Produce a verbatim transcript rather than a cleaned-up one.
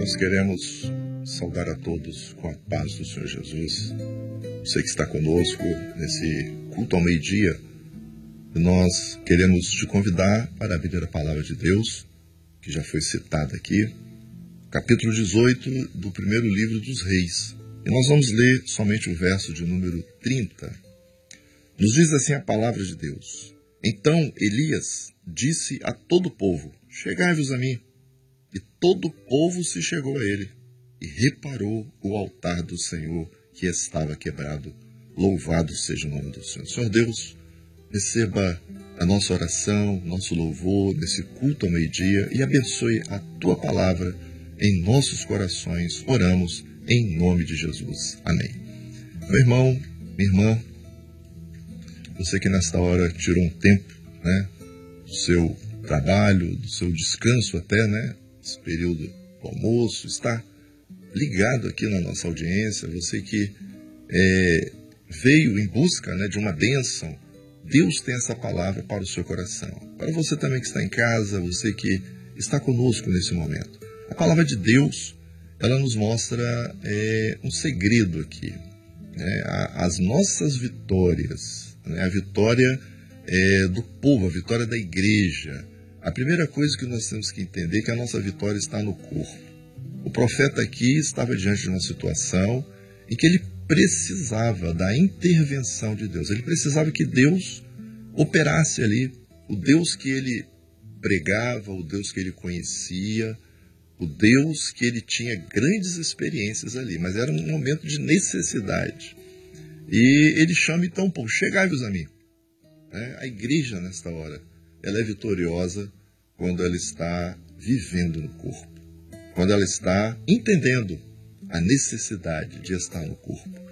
Nós queremos saudar a todos com a paz do Senhor Jesus. Você que está conosco nesse culto ao meio-dia, nós queremos te convidar para abrir a palavra de Deus, que já foi citada aqui, capítulo dezoito do primeiro livro dos Reis. E nós vamos ler somente o verso de número trinta. Nos diz assim a palavra de Deus: Então Elias disse a todo o povo: Chegai-vos a mim. E todo o povo se chegou a ele, e reparou o altar do Senhor que estava quebrado. Louvado seja o nome do Senhor. Senhor Deus, receba a nossa oração, nosso louvor nesse culto ao meio-dia e abençoe a tua palavra em nossos corações. Oramos em nome de Jesus. Amém. Meu irmão, minha irmã, você que nesta hora tirou um tempo, né, do seu trabalho, do seu descanso até, né, esse período do almoço, está ligado aqui na nossa audiência, você que é, veio em busca, né, de uma bênção. Deus tem essa palavra para o seu coração. Para você também que está em casa, você que está conosco nesse momento. A palavra de Deus, ela nos mostra é, um segredo aqui. Né? As nossas vitórias, né? A vitória é, do povo, a vitória da igreja. A primeira coisa que nós temos que entender é que a nossa vitória está no corpo. O profeta aqui estava diante de uma situação em que ele precisava da intervenção de Deus. Ele precisava que Deus operasse ali. O Deus que ele pregava, o Deus que ele conhecia, o Deus que ele tinha grandes experiências ali. Mas era um momento de necessidade. E ele chama então o povo: Chegai-vos a mim. É, a igreja nesta hora, ela é vitoriosa quando ela está vivendo no corpo. Quando ela está entendendo a necessidade de estar no corpo.